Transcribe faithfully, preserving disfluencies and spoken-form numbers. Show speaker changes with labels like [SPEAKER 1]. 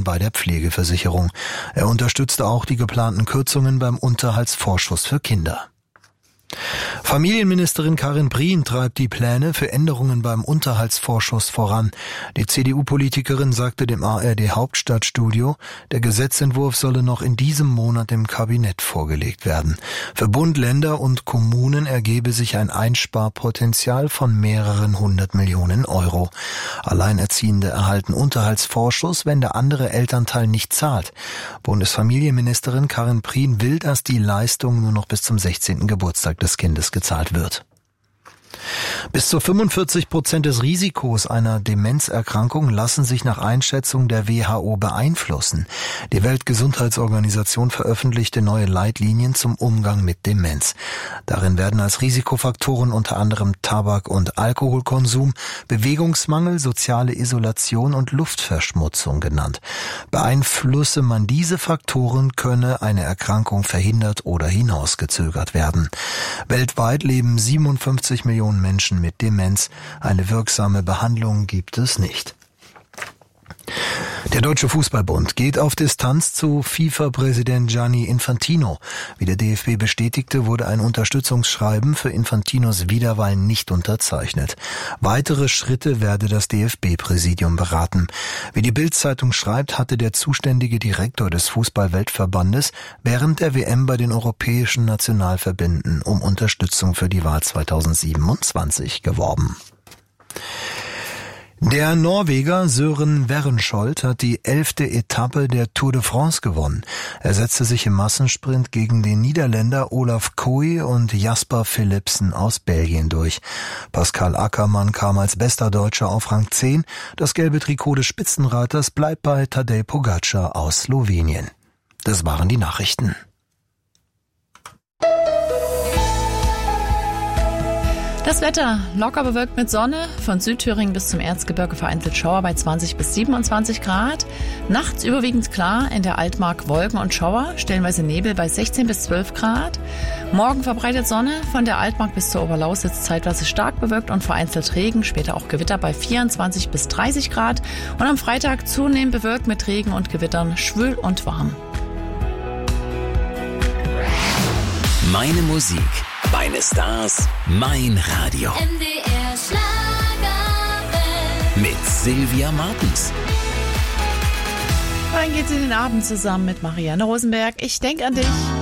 [SPEAKER 1] bei der Pflegeversicherung. Er unterstützte auch die geplanten Kürzungen beim Unterhaltsvorschuss für Kinder. Familienministerin Karin Prien treibt die Pläne für Änderungen beim Unterhaltsvorschuss voran. Die C D U-Politikerin sagte dem A R D-Hauptstadtstudio, der Gesetzentwurf solle noch in diesem Monat dem Kabinett vorgelegt werden. Für Bund, Länder und Kommunen ergebe sich ein Einsparpotenzial von mehreren hundert Millionen Euro. Alleinerziehende erhalten Unterhaltsvorschuss, wenn der andere Elternteil nicht zahlt. Bundesfamilienministerin Karin Prien will, dass die Leistung nur noch bis zum sechzehnten Geburtstag des Kindes gezahlt wird. Bis zu fünfundvierzig Prozent des Risikos einer Demenzerkrankung lassen sich nach Einschätzung der W H O beeinflussen. Die Weltgesundheitsorganisation veröffentlichte neue Leitlinien zum Umgang mit Demenz. Darin werden als Risikofaktoren unter anderem Tabak- und Alkoholkonsum, Bewegungsmangel, soziale Isolation und Luftverschmutzung genannt. Beeinflusse man diese Faktoren, könne eine Erkrankung verhindert oder hinausgezögert werden. Weltweit leben siebenundfünfzig Millionen Menschen mit Demenz. Eine wirksame Behandlung gibt es nicht. Der Deutsche Fußballbund geht auf Distanz zu FIFA-Präsident Gianni Infantino. Wie der D F B bestätigte, wurde ein Unterstützungsschreiben für Infantinos Wiederwahl nicht unterzeichnet. Weitere Schritte werde das D F B-Präsidium beraten. Wie die Bild-Zeitung schreibt, hatte der zuständige Direktor des Fußball-Weltverbandes während der W M bei den europäischen Nationalverbänden um Unterstützung für die Wahl zweitausendsiebenundzwanzig geworben. Der Norweger Søren Werenskiold hat die elfte Etappe der Tour de France gewonnen. Er setzte sich im Massensprint gegen den Niederländer Olaf Koe und Jasper Philipsen aus Belgien durch. Pascal Ackermann kam als bester Deutscher auf Rang zehn. Das gelbe Trikot des Spitzenreiters bleibt bei Tadej Pogačar aus Slowenien. Das waren die Nachrichten.
[SPEAKER 2] Das Wetter locker bewölkt mit Sonne, von Südthüringen bis zum Erzgebirge vereinzelt Schauer bei zwanzig bis siebenundzwanzig Grad. Nachts überwiegend klar, in der Altmark Wolken und Schauer, stellenweise Nebel bei sechzehn bis zwölf Grad. Morgen verbreitet Sonne, von der Altmark bis zur Oberlausitz zeitweise stark bewölkt und vereinzelt Regen, später auch Gewitter bei vierundzwanzig bis dreißig Grad. Und am Freitag zunehmend bewölkt mit Regen und Gewittern, schwül und warm.
[SPEAKER 3] Meine Musik, meine Stars, mein Radio.
[SPEAKER 4] M D R Schlagerwelt.
[SPEAKER 3] Mit Sylvia Martens.
[SPEAKER 2] Dann geht's in den Abend zusammen mit Marianne Rosenberg. Ich denk an dich.